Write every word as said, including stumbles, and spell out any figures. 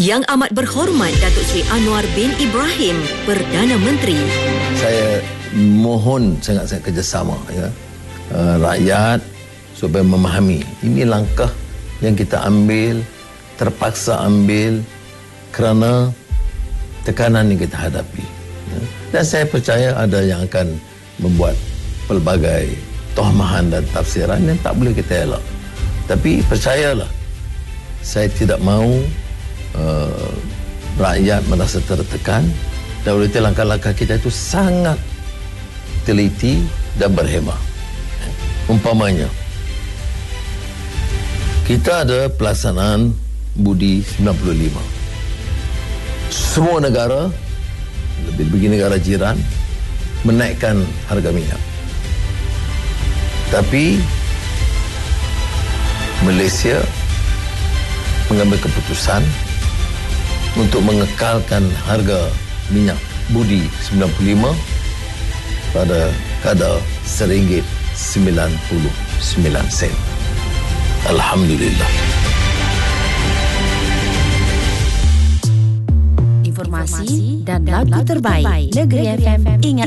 Yang Amat Berhormat Datuk Seri Anwar bin Ibrahim, Perdana Menteri. Saya mohon sangat-sangat kerjasama ya, uh, rakyat supaya memahami ini langkah yang kita ambil, terpaksa ambil kerana tekanan yang kita hadapi ya. Dan saya percaya ada yang akan membuat pelbagai tohmahan dan tafsiran yang tak boleh kita elak. Tapi percayalah, saya tidak mahu uh, rakyat merasa tertekan. Dan oleh itu langkah-langkah kita itu sangat teliti dan berhemah. Umpamanya, kita ada pelaksanaan Budi sembilan puluh lima. Semua negara, lebih-lebih negara jiran, menaikkan harga minyak. Tapi Malaysia mengambil keputusan untuk mengekalkan harga minyak Budi sembilan puluh lima pada kadar seringgit sembilan puluh sembilan sen. Alhamdulillah. Informasi dan lagu terbaik Negeri F M. Ingat